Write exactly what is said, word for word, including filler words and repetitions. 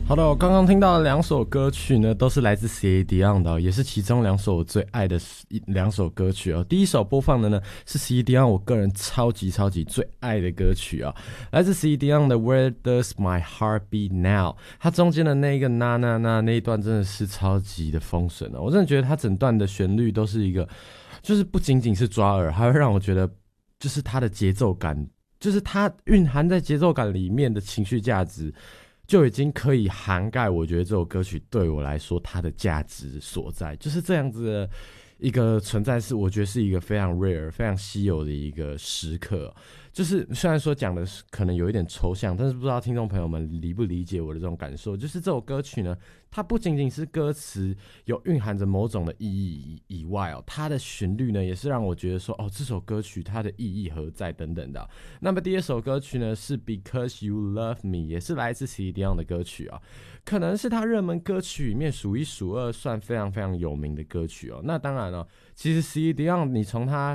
好的，我刚刚听到的两首歌曲呢，都是来自 Celine Dion 的、哦，也是其中两首我最爱的两首歌曲哦。第一首播放的呢是 Celine Dion 我个人超级超级最爱的歌曲啊、哦，来自 Celine Dion 的 Where Does My Heart Beat Now。它中间的那一个那那那那一段真的是超级的丰神哦，我真的觉得它整段的旋律都是一个，就是不仅仅是抓耳，还会让我觉得就是它的节奏感，就是它蕴含在节奏感里面的情绪价值。就已经可以涵盖我觉得这首歌曲对我来说它的价值所在，就是这样子的一个存在，是我觉得是一个非常 rare 非常稀有的一个时刻。就是虽然说讲的可能有一点抽象，但是不知道听众朋友们理不理解我的这种感受。就是这首歌曲呢，它不仅仅是歌词有蕴含着某种的意义以外哦，它的旋律呢也是让我觉得说，哦，这首歌曲它的意义何在等等的、哦。那么第二首歌曲呢是 Because You Love Me， 也是来自 Celine Dion 的歌曲啊、哦，可能是他热门歌曲里面数一数二，算非常非常有名的歌曲哦。那当然了、哦，其实 Celine Dion 你从他